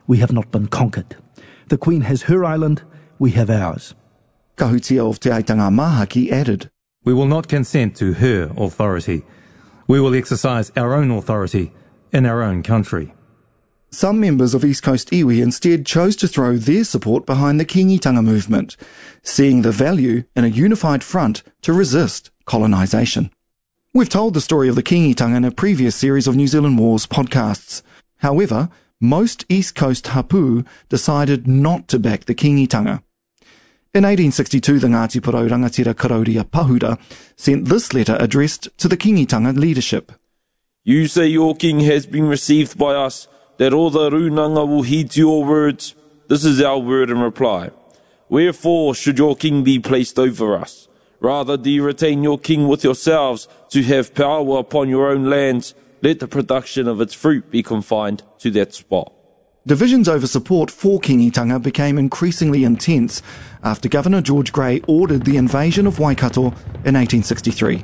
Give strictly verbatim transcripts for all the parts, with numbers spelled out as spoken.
we have not been conquered. The Queen has her island, we have ours. Kahutia of Te Aitanga Mahaki added, We will not consent to her authority. We will exercise our own authority in our own country. Some members of East Coast iwi instead chose to throw their support behind the Kingitanga movement, seeing the value in a unified front to resist colonisation. We've told the story of the Kingitanga in a previous series of New Zealand Wars podcasts. However, most East Coast hapu decided not to back the Kingitanga. In eighteen sixty-two, the Ngāti Porou Rangatira Karauria Pahura sent this letter addressed to the Kingitanga leadership. You say your king has been received by us, that all the Runanga will heed to your words. This is our word in reply. Wherefore should your king be placed over us? Rather do you retain your king with yourselves to have power upon your own lands. Let the production of its fruit be confined to that spot. Divisions over support for Kingitanga became increasingly intense after Governor George Grey ordered the invasion of Waikato in eighteen sixty-three.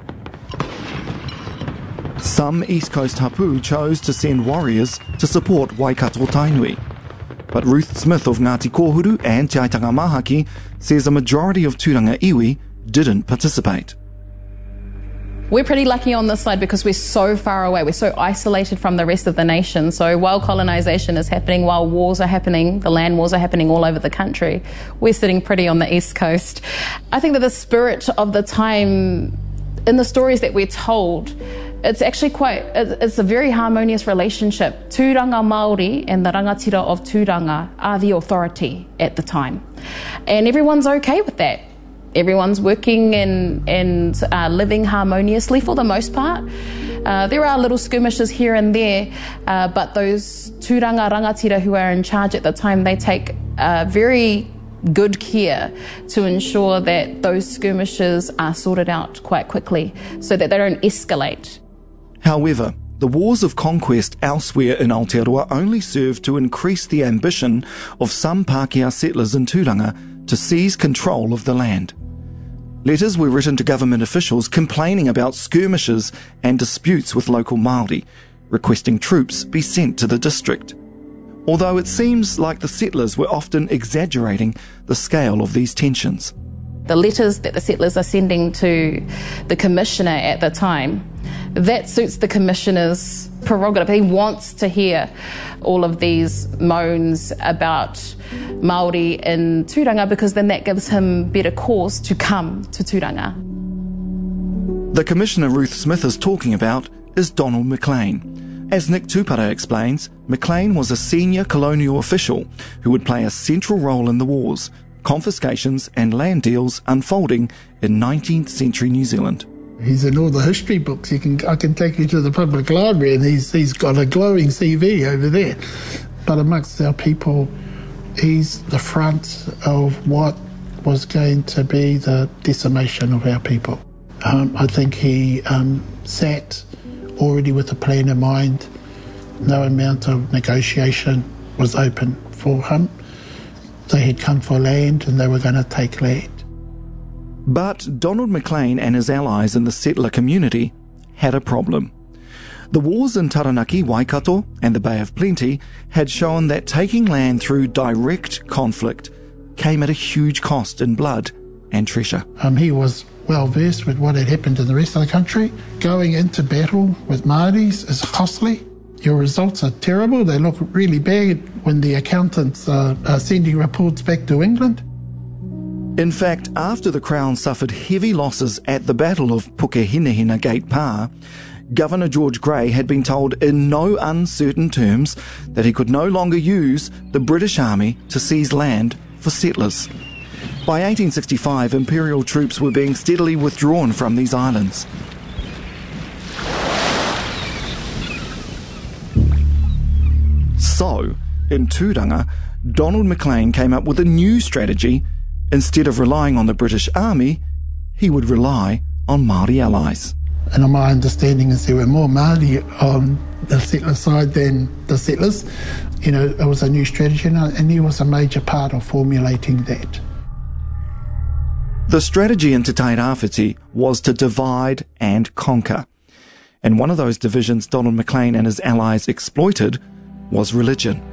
Some East Coast hapu chose to send warriors to support Waikato Tainui. But Ruth Smith of Ngāti Kōhuru and Te Aitanga Mahaki says a majority of Tūranga iwi didn't participate. We're pretty lucky on this side because we're so far away, we're so isolated from the rest of the nation. So while colonisation is happening, while wars are happening, the land wars are happening all over the country, we're sitting pretty on the East Coast. I think that the spirit of the time, in the stories that we're told, it's actually quite, it's a very harmonious relationship. Tūranga Māori and the rangatira of Tūranga are the authority at the time. And everyone's okay with that. Everyone's working and, and uh, living harmoniously for the most part. Uh, there are little skirmishes here and there, uh, but those Tūranga rangatira who are in charge at the time, they take uh, very good care to ensure that those skirmishes are sorted out quite quickly so that they don't escalate. However, the wars of conquest elsewhere in Aotearoa only served to increase the ambition of some Pākehā settlers in Tūranga to seize control of the land. Letters were written to government officials complaining about skirmishes and disputes with local Māori, requesting troops be sent to the district. Although it seems like the settlers were often exaggerating the scale of these tensions. The letters that the settlers are sending to the commissioner at the time, that suits the commissioner's prerogative. He wants to hear all of these moans about Māori in Tūranga because then that gives him better cause to come to Tūranga. The Commissioner Ruth Smith is talking about is Donald Maclean. As Nick Tupara explains, Maclean was a senior colonial official who would play a central role in the wars, confiscations and land deals unfolding in nineteenth century New Zealand. He's in all the history books. You can I can take you to the public library and he's he's got a glowing C V over there. But amongst our people, he's the front of what was going to be the decimation of our people. Um, I think he um, sat already with a plan in mind. No amount of negotiation was open for him. They had come for land and they were going to take land. But Donald Maclean and his allies in the settler community had a problem. The wars in Taranaki, Waikato and the Bay of Plenty had shown that taking land through direct conflict came at a huge cost in blood and treasure. Um, he was well versed with what had happened in the rest of the country. Going into battle with Māoris is costly. Your results are terrible. They look really bad when the accountants uh, are sending reports back to England. In fact, after the Crown suffered heavy losses at the Battle of Pukehinahina Gate Pa, Governor George Grey had been told in no uncertain terms that he could no longer use the British Army to seize land for settlers. By eighteen sixty-five, Imperial troops were being steadily withdrawn from these islands. So, in Tūranga, Donald Maclean came up with a new strategy. Instead of relying on the British Army, he would rely on Māori allies. And my understanding is there were more Māori on the settler side than the settlers. You know, it was a new strategy and he was a major part of formulating that. The strategy in Te Tai Rāwhiti was to divide and conquer. And one of those divisions Donald Maclean and his allies exploited was religion.